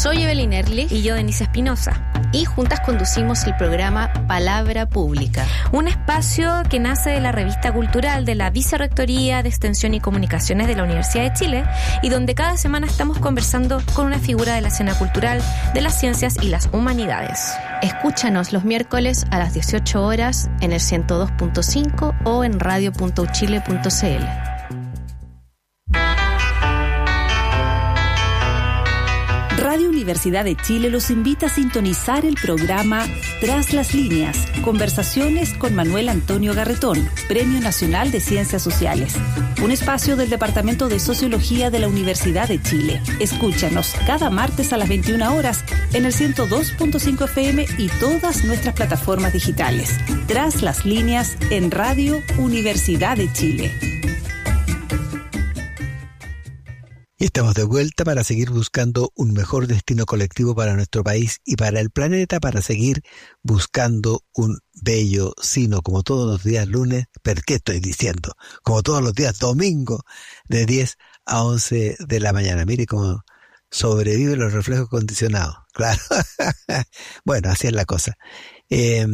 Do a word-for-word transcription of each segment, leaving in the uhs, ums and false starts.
Soy Evelyn Erlich. Y yo, Denise Espinosa. Y juntas conducimos el programa Palabra Pública. Un espacio que nace de la revista cultural de la Vicerrectoría de Extensión y Comunicaciones de la Universidad de Chile y donde cada semana estamos conversando con una figura de la escena cultural, de las ciencias y las humanidades. Escúchanos los miércoles a las dieciocho horas en el ciento dos punto cinco o en radio punto uchile punto c l. Radio Universidad de Chile los invita a sintonizar el programa Tras las Líneas, conversaciones con Manuel Antonio Garretón, Premio Nacional de Ciencias Sociales. Un espacio del Departamento de Sociología de la Universidad de Chile. Escúchanos cada martes a las veintiuna horas en el ciento dos punto cinco F M y todas nuestras plataformas digitales. Tras las Líneas en Radio Universidad de Chile. Y estamos de vuelta para seguir buscando un mejor destino colectivo para nuestro país y para el planeta, para seguir buscando un bello sino, como todos los días lunes, ¿pero qué estoy diciendo? Como todos los días domingo, de diez a once de la mañana. Mire cómo sobreviven los reflejos condicionados, claro. Bueno, así es la cosa. Eh,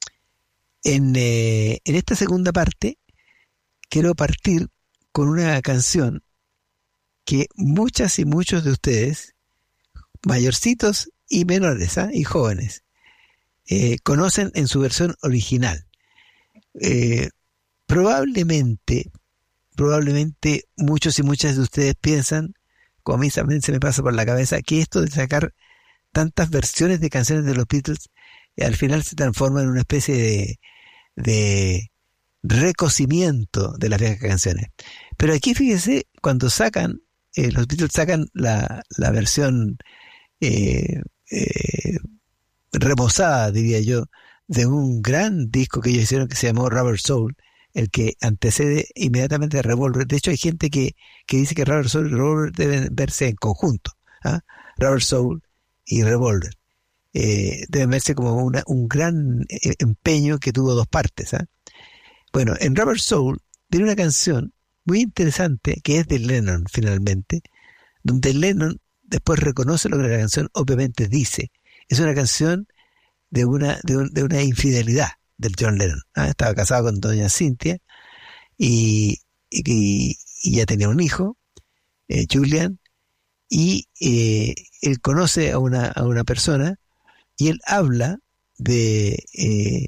en, eh, en esta segunda parte, quiero partir con una canción que muchas y muchos de ustedes, mayorcitos y menores, ¿eh? y jóvenes, eh, conocen en su versión original. Eh, probablemente, probablemente muchos y muchas de ustedes piensan, como a mí también se me pasa por la cabeza, que esto de sacar tantas versiones de canciones de los Beatles, eh, al final se transforma en una especie de, de recocimiento de las viejas canciones. Pero aquí fíjese, cuando sacan Eh, los Beatles sacan la, la versión eh, eh, remozada, diría yo, de un gran disco que ellos hicieron que se llamó Rubber Soul, el que antecede inmediatamente a Revolver. De hecho, hay gente que, que dice que Rubber Soul y Revolver deben verse en conjunto. ¿ah? Rubber Soul y Revolver. Eh, deben verse como una, un gran empeño que tuvo dos partes. ¿ah? Bueno, en Rubber Soul viene una canción muy interesante, que es de Lennon finalmente, donde Lennon después reconoce lo que la canción obviamente dice. Es una canción de una de, un, de una infidelidad del John Lennon. ¿ah? Estaba casado con doña Cynthia y, y, y ya tenía un hijo, eh, Julian, y eh, él conoce a una, a una persona y él habla de, eh,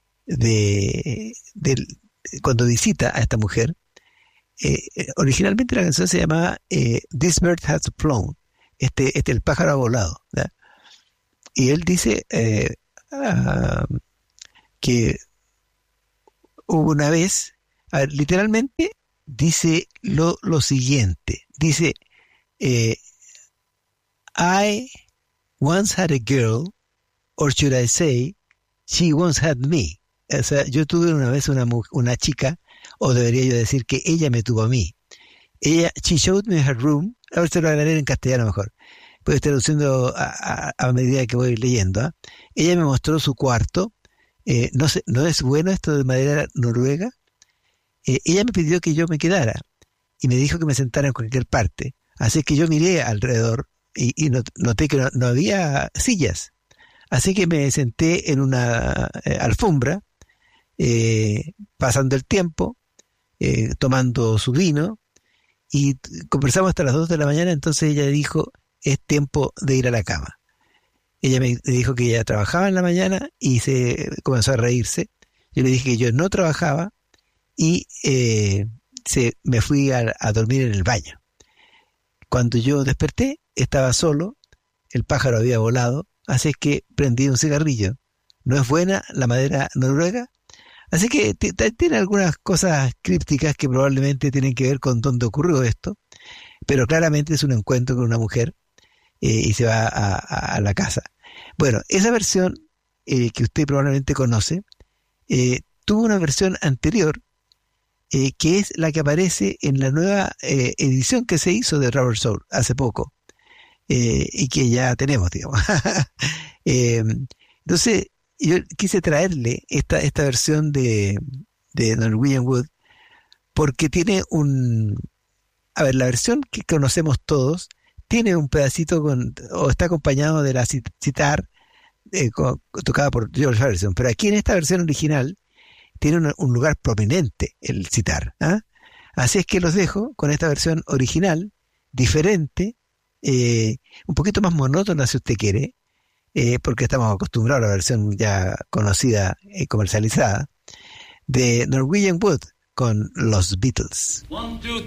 de, de, de cuando visita a esta mujer. Eh, originalmente la canción se llamaba eh, This Bird Has Flown, este, este el pájaro ha volado, ¿verdad? Y él dice eh, uh, que hubo una vez, a ver, literalmente dice lo, lo siguiente, dice eh, I once had a girl, or should I say she once had me. O sea, yo tuve una vez una, una chica, o debería yo decir que ella me tuvo a mí. Ella, she showed me her room. A ver si lo agregaré en castellano mejor. Puedo estar traduciendo a, a, a medida que voy leyendo. ¿eh? Ella me mostró su cuarto. Eh, no sé, ¿no es bueno esto de madera noruega? Eh, ella me pidió que yo me quedara y me dijo que me sentara en cualquier parte. Así que yo miré alrededor y, y noté que no, no había sillas. Así que me senté en una eh, alfombra, eh, pasando el tiempo, eh, tomando su vino, y conversamos hasta las dos de la mañana. Entonces ella dijo, es tiempo de ir a la cama. Ella me dijo que ella trabajaba en la mañana y se comenzó a reírse. Yo le dije que yo no trabajaba y eh, se, me fui a, a dormir en el baño. Cuando yo desperté, estaba solo, el pájaro había volado, así es que prendí un cigarrillo. ¿No es buena la madera noruega? Así que t- t- tiene algunas cosas crípticas que probablemente tienen que ver con dónde ocurrió esto, pero claramente es un encuentro con una mujer eh, y se va a, a, a la casa. Bueno, esa versión eh, que usted probablemente conoce, eh, tuvo una versión anterior eh, que es la que aparece en la nueva eh, edición que se hizo de Rubber Soul hace poco eh, y que ya tenemos, digamos. eh, entonces, yo quise traerle esta, esta versión de, de Norwegian Wood porque tiene un... A ver, la versión que conocemos todos tiene un pedacito con, o está acompañado de la sitar eh, con, tocada por George Harrison, pero aquí en esta versión original tiene un, un lugar prominente el sitar. ¿Ah? Así es que los dejo con esta versión original, diferente, eh, un poquito más monótona si usted quiere, eh, porque estamos acostumbrados a la versión ya conocida y comercializada, de Norwegian Wood con los Beatles. One, two,